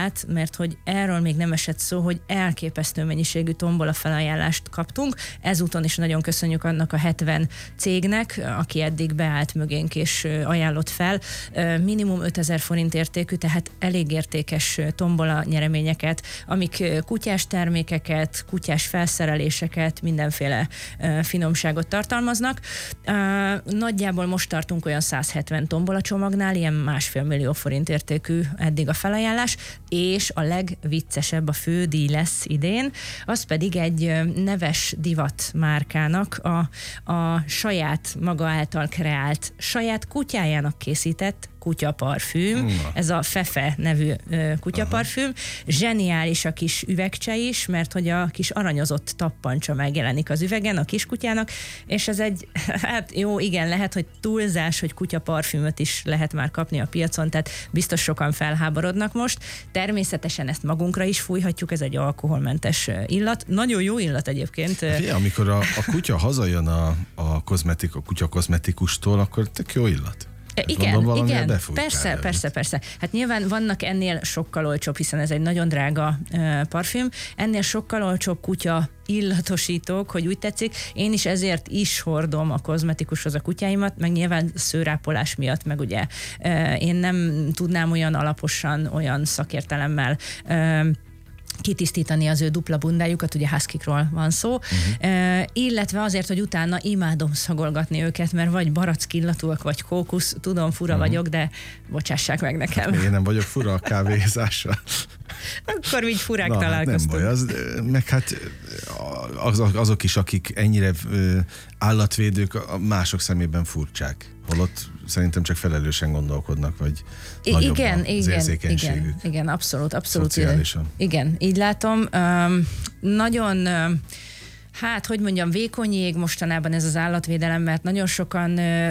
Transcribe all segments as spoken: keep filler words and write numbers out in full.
át, mert hogy erről még nem esett szó, hogy elképesztő mennyiségű tombola felajánlást kaptunk. Ezúton is nagyon köszönjük annak a hetven cégnek, aki eddig beállt mögénk és ajánlott fel. Minimum ötezer forint értékű, tehát elég értékes tombola nyereményeket, amik kutyás termékeket, kutyás felszereléseket, mindenféle finomságot tartalmaznak. Nagyjából most tartunk olyan száz hetven tombola csomagnál, ilyen másfél millió forint értékű eddig a felajánlás, és a legviccesebb, a fődíj lesz idén, az pedig egy neves divat márkának a, a saját maga által kreált, saját kutyájának készített kutyaparfüm, Na. ez a Fefe nevű ö, kutyaparfüm. Aha. Zseniális a kis üvegcse is, mert hogy a kis aranyozott tappancsa megjelenik az üvegen a kiskutyának, és ez egy, hát jó, igen, lehet, hogy túlzás, hogy kutyaparfümöt is lehet már kapni a piacon, tehát biztos sokan felháborodnak most. Természetesen ezt magunkra is fújhatjuk, ez egy alkoholmentes illat. Nagyon jó illat egyébként. Fé, amikor a, a kutya hazajön a, a, kozmetik, a kutya kozmetikustól, akkor tök jó illat. Hát igen, mondom, igen, persze, persze, persze. Hát nyilván vannak ennél sokkal olcsóbb, hiszen ez egy nagyon drága uh, parfüm, ennél sokkal olcsóbb kutya illatosítók, hogy úgy tetszik. Én is ezért is hordom a kozmetikushoz a kutyáimat, meg nyilván szőrápolás miatt, meg ugye uh, én nem tudnám olyan alaposan, olyan szakértelemmel uh, kitisztítani az ő dupla bundájukat, ugye huskykról van szó, uh-huh. e, illetve azért, hogy utána imádom szagolgatni őket, mert vagy barack illatúak, vagy kókusz, tudom, fura uh-huh. vagyok, de bocsássák meg nekem. Hát én nem vagyok fura a kávézással. Akkor így furák Na, találkoztunk. Hát nem baj, az, meg hát az, azok is, akik ennyire állatvédők, mások szemében furcsák. Holott szerintem csak felelősen gondolkodnak, vagy I- nagyobb igen, az igen, érzékenységük. Igen, igen, abszolút, abszolút. Szociálisan. Igen, így látom. Um, nagyon... Um, Hát, hogy mondjam, vékony jég mostanában ez az állatvédelem, mert nagyon sokan ö,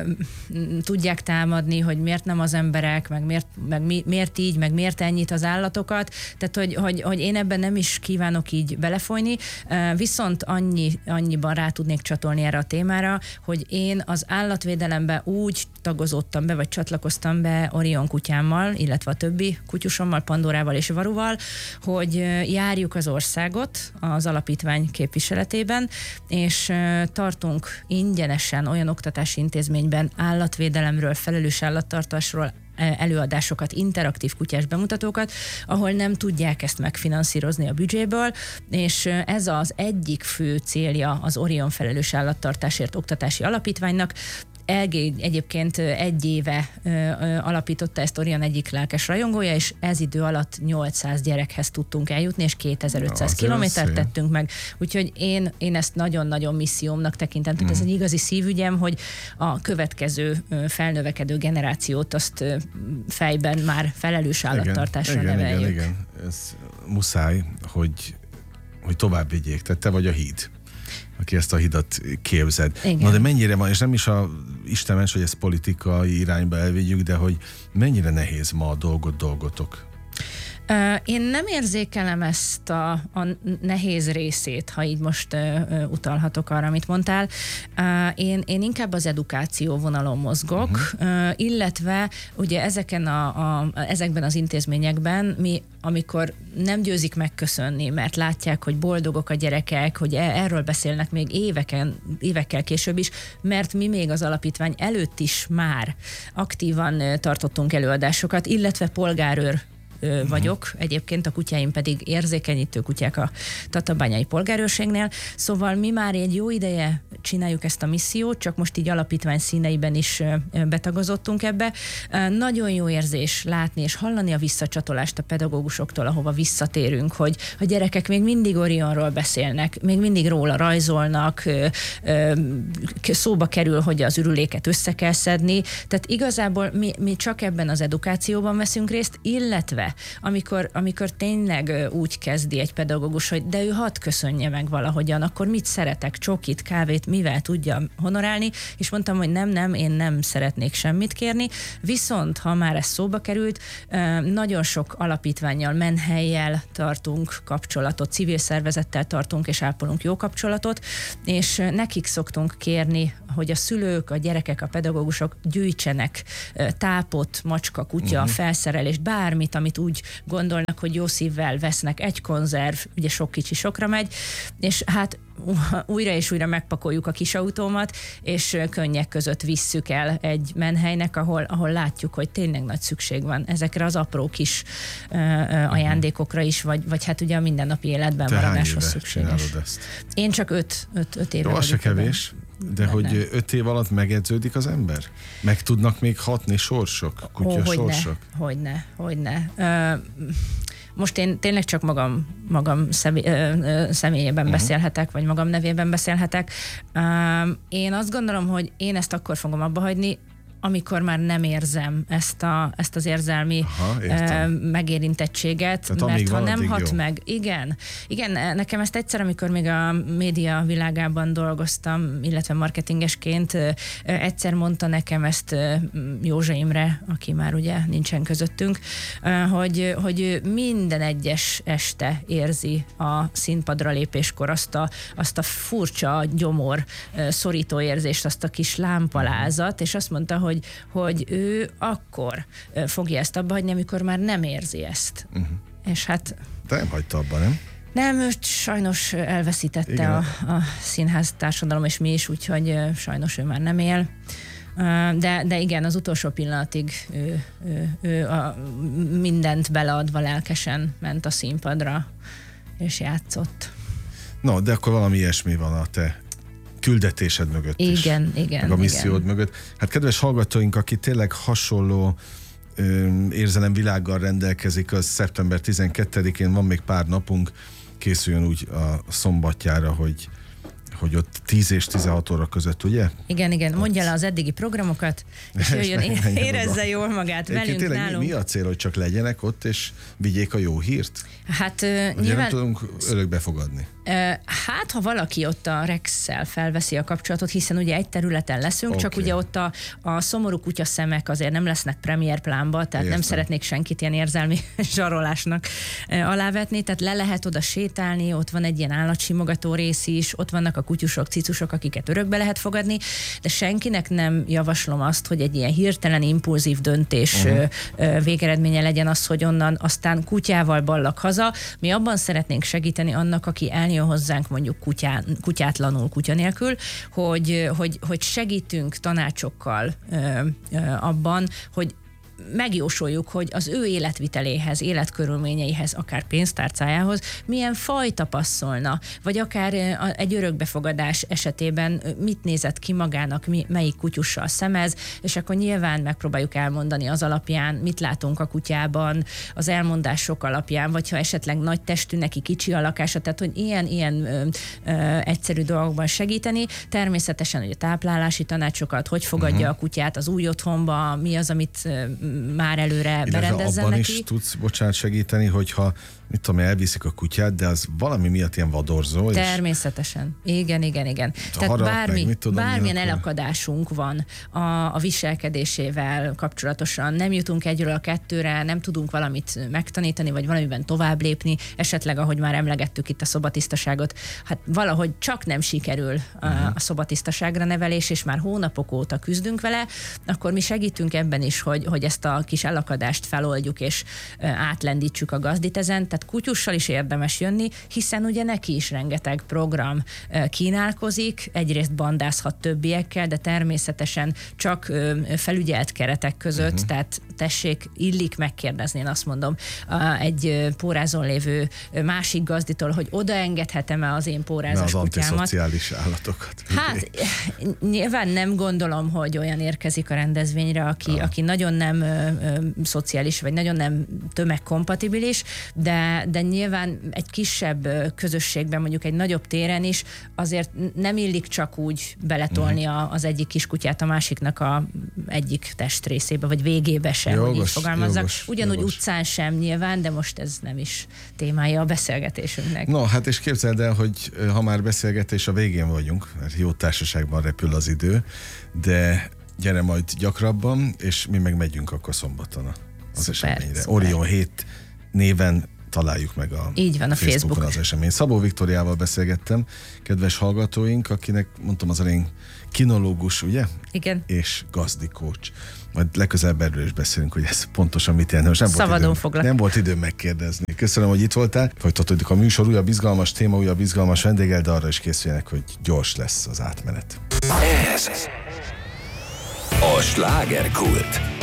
ö, tudják támadni, hogy miért nem az emberek, meg miért, meg mi, miért így, meg miért ennyit az állatokat. Tehát, hogy, hogy, hogy én ebben nem is kívánok így belefolyni, viszont annyi, annyiban rá tudnék csatolni erre a témára, hogy én az állatvédelembe úgy tagozódtam be, vagy csatlakoztam be Orion kutyámmal, illetve a többi kutyusommal, Pandorával és Varuval, hogy járjuk az országot az alapítvány képviseletében, és tartunk ingyenesen olyan oktatási intézményben állatvédelemről, felelős állattartásról előadásokat, interaktív kutyás bemutatókat, ahol nem tudják ezt megfinanszírozni a büdzséből, és ez az egyik fő célja az Orion felelős állattartásért oktatási alapítványnak. Elgé egyébként egy éve ö, ö, alapította ezt Orion egyik lelkes rajongója, és ez idő alatt nyolcszáz gyerekhez tudtunk eljutni, és kétezer-ötszáz kilométert tettünk meg. Úgyhogy én, én ezt nagyon-nagyon missziómnak tekintem. Tehát mm. ez egy igazi szívügyem, hogy a következő ö, felnövekedő generációt azt ö, fejben már felelős állattartásra igen, neveljük. Igen, igen, ez muszáj, hogy, hogy tovább vigyék. Tehát te vagy a híd, aki ezt a hidat képzed. Igen. Na de mennyire van, és nem is a Isten ments, hogy ezt politikai irányba elvigyük, de hogy mennyire nehéz ma a dolgot dolgotok? Én nem érzékelem ezt a, a nehéz részét, ha így most uh, utalhatok arra, amit mondtál. Uh, én, én inkább az edukáció vonalon mozgok, uh-huh. uh, illetve ugye ezeken a, a, ezekben az intézményekben mi, amikor nem győzik megköszönni, mert látják, hogy boldogok a gyerekek, hogy erről beszélnek még éveken, évekkel később is, mert mi még az alapítvány előtt is már aktívan tartottunk előadásokat, illetve polgárőr vagyok, uh-huh. egyébként a kutyáim pedig érzékenyítő kutyák a tatabányai polgárőrségnél, szóval mi már egy jó ideje csináljuk ezt a missziót, csak most így alapítvány színeiben is betagozottunk ebbe. Nagyon jó érzés látni és hallani a visszacsatolást a pedagógusoktól, ahova visszatérünk, hogy a gyerekek még mindig Orionról beszélnek, még mindig róla rajzolnak, szóba kerül, hogy az ürüléket össze kell szedni, tehát igazából mi, mi csak ebben az edukációban veszünk részt, illetve Amikor, amikor tényleg úgy kezdi egy pedagógus, hogy de ő hadd köszönje meg valahogyan, akkor mit szeretek, csokit, kávét, mivel tudja honorálni, és mondtam, hogy nem, nem, én nem szeretnék semmit kérni, viszont ha már ez szóba került, nagyon sok alapítvánnyal, menhellyel tartunk kapcsolatot, civil szervezettel tartunk és ápolunk jó kapcsolatot, és nekik szoktunk kérni, hogy a szülők, a gyerekek, a pedagógusok gyűjtsenek tápot, macska, kutya, uh-huh. felszerelést, bármit, amit amit úgy gondolnak, hogy jó szívvel vesznek. Egy konzerv, ugye sok kicsi sokra megy, és hát újra és újra megpakoljuk a kis autómat, és könnyek között visszük el egy menhelynek, ahol, ahol látjuk, hogy tényleg nagy szükség van ezekre az apró kis uh, ajándékokra is, vagy, vagy hát ugye a mindennapi életben maradáshoz szükséges. Én csak öt, öt, öt éve. Jó, az se kevés, de benne. Hogy öt év alatt megedződik az ember? Meg tudnak még hatni sorsok, kutya Ó, sorsok? Hogyne, hogyne, hogyne. Uh, Most én tényleg csak magam, magam személy, személyében uh-huh. beszélhetek, vagy magam nevében beszélhetek. Én azt gondolom, hogy én ezt akkor fogom abba hagyni, amikor már nem érzem ezt, a, ezt az érzelmi Aha, megérintettséget, tehát mert ha nem hat jó. meg, igen, igen, nekem ezt egyszer, amikor még a média világában dolgoztam, illetve marketingesként, egyszer mondta nekem ezt Józsa Imre, aki már ugye nincsen közöttünk, hogy, hogy minden egyes este érzi a színpadra lépéskor azt a, azt a furcsa gyomor szorító érzést, azt a kis lámpalázat, és azt mondta, hogy Hogy, hogy ő akkor fogja ezt abba hagyni, amikor már nem érzi ezt. Uh-huh. És hát... De nem hagyta abba, nem? Nem, őt sajnos elveszítette a, a színház társadalom, és mi is, úgyhogy sajnos ő már nem él. De, de igen, az utolsó pillanatig ő, ő, ő a mindent beleadva lelkesen ment a színpadra, és játszott. No, de akkor valami ilyesmi van a te küldetésed mögött igen, is. Igen, igen. Meg a missziód igen. mögött. Hát kedves hallgatóink, aki tényleg hasonló ö, érzelemvilággal rendelkezik, az szeptember tizenkettedikén van még pár napunk, készüljön úgy a szombatjára, hogy hogy ott tíz és tizenhat óra között, ugye? Igen, igen. Mondja le az eddigi programokat, és jöjjön, érezze jól magát velünk, tényleg nálunk. Mi a cél, hogy csak legyenek ott, és vigyék a jó hírt? Hát uh, nyilván... nem tudunk örökbe fogadni. Uh, hát, ha valaki ott a Rex-szel felveszi a kapcsolatot, hiszen ugye egy területen leszünk, okay. csak ugye ott a, a szomorú kutyaszemek azért nem lesznek premier plánba, tehát Értem. nem szeretnék senkit ilyen érzelmi zsarolásnak uh, alávetni, tehát le lehet oda sétálni, ott van egy ilyen állatsimogató rész is, ott vannak a kutyusok, cicusok, akiket örökbe lehet fogadni, de senkinek nem javaslom azt, hogy egy ilyen hirtelen impulzív döntés uh-huh. végeredménye legyen az, hogy onnan aztán kutyával ballak haza. Mi abban szeretnénk segíteni annak, aki eljön hozzánk mondjuk kutyán, kutyátlanul, kutya nélkül, hogy, hogy, hogy segítünk tanácsokkal ö, ö, abban, hogy megjósoljuk, hogy az ő életviteléhez, életkörülményeihez, akár pénztárcájához milyen fajta passzolna, vagy akár egy örökbefogadás esetében mit nézett ki magának, mi, melyik kutyussal szemez, és akkor nyilván megpróbáljuk elmondani az alapján, mit látunk a kutyában, az elmondások alapján, vagy ha esetleg nagy testű, neki kicsi a lakása, tehát hogy ilyen-ilyen ö, ö, egyszerű dolgokban segíteni. Természetesen, hogy a táplálási tanácsokat, hogy fogadja uh-huh. a kutyát az új otthonba, mi az, amit ö, már előre berendezzen abban neki. is tudsz, bocsánat, segíteni, hogyha mit tudom, elviszik a kutyát, de az valami miatt ilyen vadorzó. Természetesen. És igen, igen, igen. Tehát harap, bármi, meg, tudom, bármilyen akkor... elakadásunk van a, a viselkedésével kapcsolatosan, nem jutunk egyről a kettőre, nem tudunk valamit megtanítani, vagy valamiben tovább lépni, esetleg, ahogy már emlegettük itt a szobatisztaságot, hát valahogy csak nem sikerül a, uh-huh. a szobatisztaságra nevelés, és már hónapok óta küzdünk vele, akkor mi segítünk ebben is, hogy, hogy ezt a kis elakadást feloldjuk, és átlendítsük a gazdit ezen. Tehát kutyussal is érdemes jönni, hiszen ugye neki is rengeteg program kínálkozik, egyrészt bandázhat többiekkel, de természetesen csak felügyelt keretek között, uh-huh. tehát tessék, illik megkérdezni, én azt mondom, egy pórázon lévő másik gazditól, hogy odaengedhetem-e az én pórázas az kutyámat. Az antiszociális állatokat. Hát nyilván nem gondolom, hogy olyan érkezik a rendezvényre, aki, ah. aki nagyon nem ö, ö, szociális, vagy nagyon nem tömegkompatibilis, de, de nyilván egy kisebb közösségben, mondjuk egy nagyobb téren is azért nem illik csak úgy beletolni a, az egyik kiskutyát a másiknak a egyik testrészébe, vagy végébe sem, jogos, hogy így fogalmazzak. Jogos, Ugyanúgy jogos. Utcán sem nyilván, de most ez nem is témája a beszélgetésünknek. No, hát és képzeld el, hogy ha már beszélgetés, a végén vagyunk, mert jó társaságban repül az idő, de gyere majd gyakrabban, és mi meg megyünk akkor szombaton az szuper, eseményre. Szuper. Orion hét néven találjuk meg a, Így van, a Facebookon Facebook. az esemény. Szabó Viktóriával beszélgettem, kedves hallgatóink, akinek mondtam az elején kinológus, ugye? Igen. És gazdikócs. Majd legközelebb erről is beszélünk, hogy ez pontosan mit jelent. Most nem Szabadon volt foglak. időm, nem volt időm megkérdezni. Köszönöm, hogy itt voltál. Folytatódik a műsor, újabb izgalmas téma, újabb izgalmas vendéggel, de arra is készüljenek, hogy gyors lesz az átmenet. Ez a slágerkult.